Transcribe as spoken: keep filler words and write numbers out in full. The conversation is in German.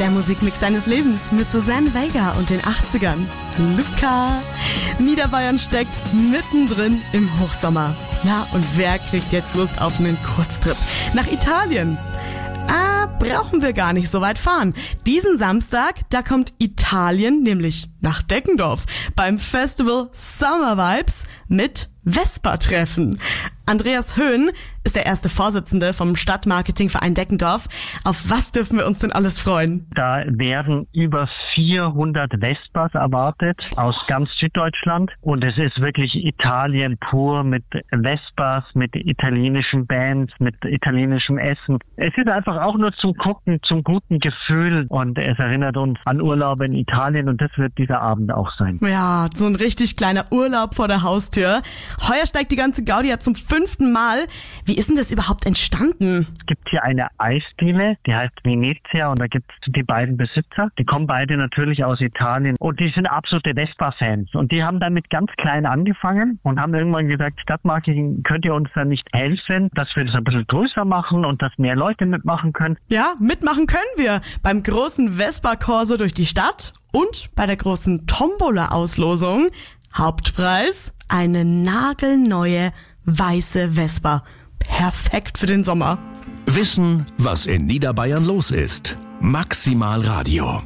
Der Musikmix deines Lebens mit Susanne Vega und den achtzigern. Luca. Niederbayern steckt mittendrin im Hochsommer. Ja, und wer kriegt jetzt Lust auf einen Kurztrip nach Italien? Ah, brauchen wir gar nicht so weit fahren. Diesen Samstag, da kommt Italien nämlich nach Deckendorf beim Festival Summer Vibes mit Vespa-Treffen. Andreas Höhn ist der erste Vorsitzende vom Stadtmarketingverein Deckendorf. Auf was dürfen wir uns denn alles freuen? Da werden über vierhundert Vespas erwartet aus ganz Süddeutschland. Und es ist wirklich Italien pur mit Vespas, mit italienischen Bands, mit italienischem Essen. Es ist einfach auch nur zum Gucken, zum guten Gefühl. Und es erinnert uns an Urlaub in Italien. Und das wird dieser Abend auch sein. Ja, so ein richtig kleiner Urlaub vor der Haustür. Heuer steigt die ganze Gaudi ja zum fünften Mal. Wie ist denn das überhaupt entstanden? Es gibt hier eine Eisdiele, die heißt Venezia, und da gibt es die beiden Besitzer. Die kommen beide natürlich aus Italien und die sind absolute Vespa-Fans. Und die haben damit ganz klein angefangen und haben irgendwann gesagt, Stadtmarketing, könnt ihr uns da nicht helfen, dass wir das ein bisschen größer machen und dass mehr Leute mitmachen können? Ja, mitmachen können wir. Beim großen Vespa-Corso durch die Stadt und bei der großen Tombola-Auslosung. Hauptpreis: eine nagelneue weiße Vespa. Perfekt für den Sommer. Wissen, was in Niederbayern los ist. Maximal Radio.